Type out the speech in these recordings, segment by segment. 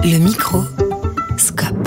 Le micro, Scope.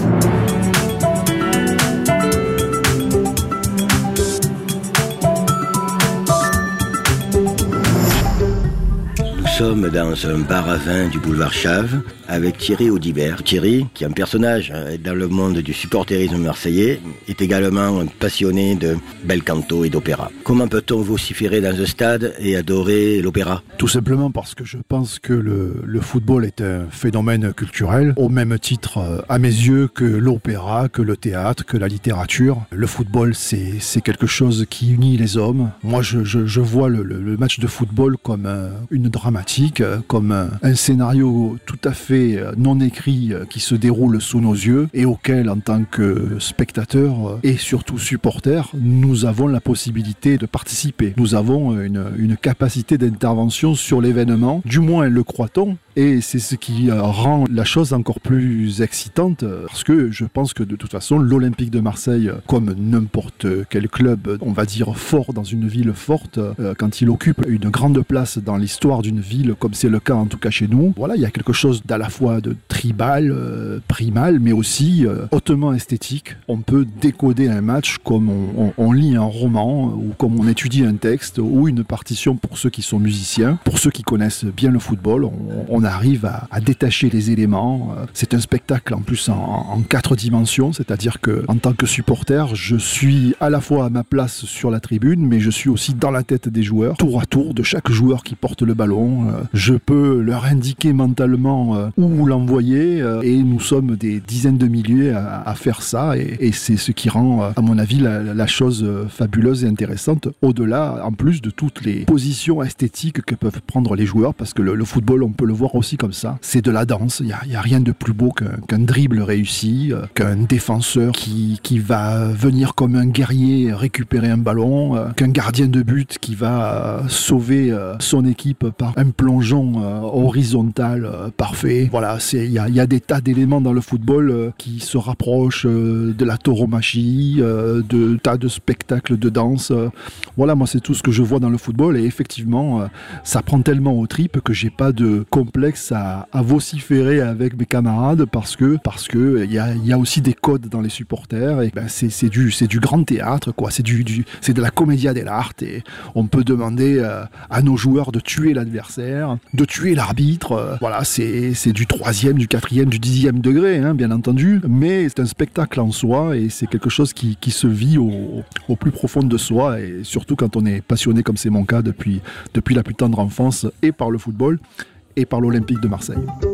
Nous sommes dans un bar à vin du boulevard Chave avec Thierry Audibert. Thierry, qui est un personnage dans le monde du supporterisme marseillais, est également un passionné de bel canto et d'opéra. Comment peut-on vociférer dans un stade et adorer l'opéra ? Tout simplement parce que je pense que le football est un phénomène culturel, au même titre, à mes yeux, que l'opéra, que le théâtre, que la littérature. Le football, c'est quelque chose qui unit les hommes. Moi, je vois le match de football comme une dramatique, comme un scénario tout à fait non écrit qui se déroule sous nos yeux et auquel, en tant que spectateurs et surtout supporters, nous avons la possibilité de participer. Nous avons une capacité d'intervention sur l'événement, du moins le croit-on, et c'est ce qui rend la chose encore plus excitante, parce que je pense que de toute façon, l'Olympique de Marseille, comme n'importe quel club, on va dire fort dans une ville forte, quand il occupe une grande place dans l'histoire d'une ville, comme c'est le cas en tout cas chez nous, voilà, il y a quelque chose d'à la fois de tribal, primal, mais aussi hautement esthétique. On peut décoder un match comme on lit un roman, ou comme on étudie un texte, ou une partition pour ceux qui sont musiciens. Pour ceux qui connaissent bien le football, on arrive à détacher les éléments. C'est un spectacle en plus en 4 dimensions, c'est-à-dire que en tant que supporter, je suis à la fois à ma place sur la tribune, mais je suis aussi dans la tête des joueurs, tour à tour de chaque joueur qui porte le ballon. Je peux leur indiquer mentalement où l'envoyer, et nous sommes des dizaines de milliers à faire ça, et c'est ce qui rend, à mon avis, la chose fabuleuse et intéressante, au-delà, en plus de toutes les positions esthétiques que peuvent prendre les joueurs, parce que le football, on peut le voir aussi comme ça, c'est de la danse. Il y a rien de plus beau qu'un dribble réussi, qu'un défenseur qui va venir comme un guerrier récupérer un ballon, qu'un gardien de but qui va sauver son équipe par un plongeon horizontal parfait. Voilà, il y a des tas d'éléments dans le football qui se rapprochent de la tauromachie, de tas de spectacles de danse. Voilà, moi c'est tout ce que je vois dans le football, et effectivement ça prend tellement aux tripes que j'ai pas de complexe à vociférer avec mes camarades, parce que il y a aussi des codes dans les supporters, et c'est du grand théâtre, quoi. C'est de la commedia dell'arte, et on peut demander à nos joueurs de tuer l'adversaire, de tuer l'arbitre. Voilà, c'est du 3e, du 4e, du 10e degré, bien entendu, mais c'est un spectacle en soi, et c'est quelque chose qui se vit au plus profond de soi, et surtout quand on est passionné comme c'est mon cas depuis la plus tendre enfance, et par le football et par l'Olympique de Marseille.